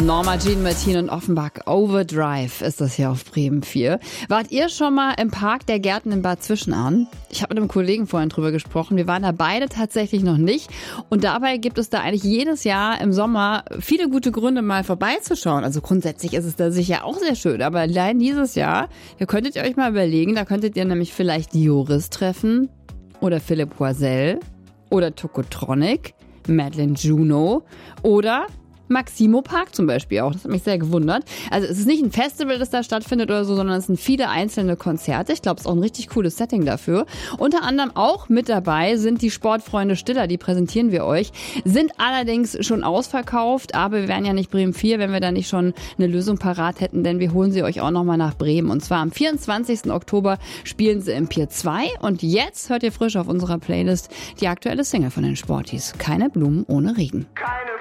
Norma Jean Martin und Offenbach, Overdrive ist das hier auf Bremen 4. Wart ihr schon mal im Park der Gärten in Bad Zwischenahn? Ich habe mit einem Kollegen vorhin drüber gesprochen. Wir waren da beide tatsächlich noch nicht. Und dabei gibt es da eigentlich jedes Jahr im Sommer viele gute Gründe, mal vorbeizuschauen. Also grundsätzlich ist es da sicher auch sehr schön. Aber allein dieses Jahr, da könntet ihr euch mal überlegen, da könntet ihr nämlich vielleicht Joris treffen oder Philipp Poisel oder Tokotronic, Madeleine Juno oder Maximo Park zum Beispiel auch. Das hat mich sehr gewundert. Also es ist nicht ein Festival, das da stattfindet oder so, sondern es sind viele einzelne Konzerte. Ich glaube, es ist auch ein richtig cooles Setting dafür. Unter anderem auch mit dabei sind die Sportfreunde Stiller, die präsentieren wir euch. Sind allerdings schon ausverkauft, aber wir wären ja nicht Bremen 4, wenn wir da nicht schon eine Lösung parat hätten, denn wir holen sie euch auch nochmal nach Bremen. Und zwar am 24. Oktober spielen sie im Pier 2 und jetzt hört ihr frisch auf unserer Playlist die aktuelle Single von den Sporties. Keine Blumen ohne Regen. Keine